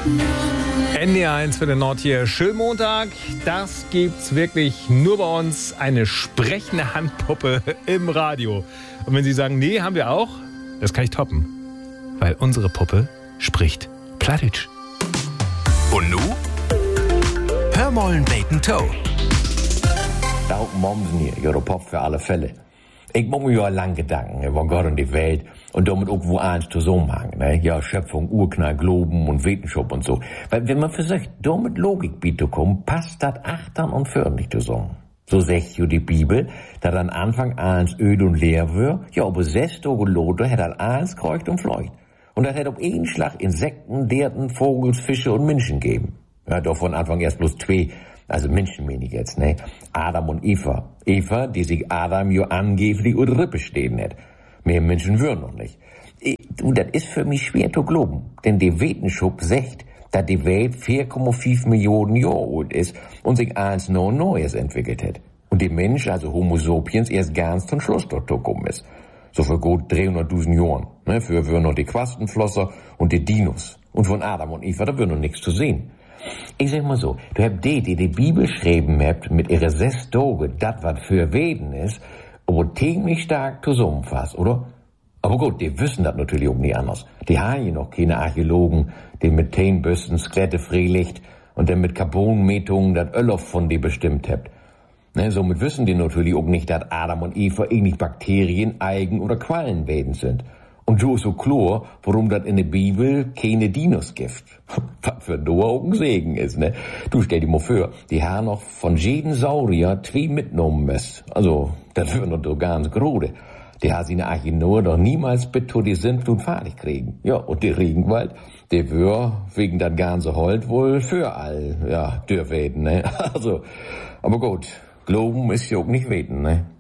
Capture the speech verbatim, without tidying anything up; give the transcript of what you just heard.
N D R eins für den Nord hier. Schönen Montag. Das gibt's wirklich nur bei uns. Eine sprechende Handpuppe im Radio. Und wenn Sie sagen, nee, haben wir auch, das kann ich toppen. Weil unsere Puppe spricht Plattdeutsch. Und nu? Hör mollen Bacon Toe. Da Mommsen hier, ihre Pop für alle Fälle. Ich mache mir ja lang Gedanken über Gott und die Welt und damit irgendwo eins zusammenhängen, ne? Ja, Schöpfung, Urknall, Globen und Wetenschap und so. Weil wenn man versucht, damit Logik bieten kommt, passt das achtern und fördern nicht zusammen. So sagt jo die Bibel, dass an Anfang eins öd und leer wär, ja, aber sechs Tage Lote hätt al eins kreucht und fleucht. Und das hätt auf einen Schlag Insekten, Derten, Vogels, Fische und Menschen geben. Ja, doch von Anfang erst bloß zwei. Also Menschen meine ich jetzt, ne? Adam und Eva. Eva, die sich Adam jo angeblich und Rippe stehen hat. Mehr Menschen würden noch nicht. Und das ist für mich schwer zu glauben. Denn die Wetenschap sagt, dass die Welt vier Komma fünf Millionen Jahre alt ist und sich eins noch Neues entwickelt hat. Und der Mensch, also Homo sapiens, erst ganz zum Schluss dort gekommen ist. So für gut dreihunderttausend Jahren. Ne? Für würden noch die Quastenflosser und die Dinos. Und von Adam und Eva, da würden noch nichts zu sehen. Ich sag mal so, du habt die, die die Bibel schreiben habt, mit ihrer sechs Tage, das was für Weden ist, aber ziemlich stark zusammenfasst, oder? Aber gut, die wissen das natürlich auch nie anders. Die haben ja noch keine Archäologen, die mit Methanbüsten Skelette freilegt und dann mit Carbonmetungen das Öl von die bestimmt habt. Ne, somit wissen die natürlich auch nicht, dass Adam und Eva ähnlich Bakterien, Algen oder Quallenwesen sind. Und so ist so klar, warum das in der Bibel keine Dinos gibt. Was für Noah auch ein Segen ist, ne? Du stell dir mal vor, die haben noch von jedem Saurier zwei mitgenommen müssen. Also, das wäre noch so ganz grode. Die haben seine Arche Noah doch niemals bitte die Sintflut fertig kriegen. Ja, und der Regenwald, der wär wegen das ganze Holz wohl für all, ja, dürfen, ne? Also, aber gut, Glauben ist ja auch nicht weten, ne?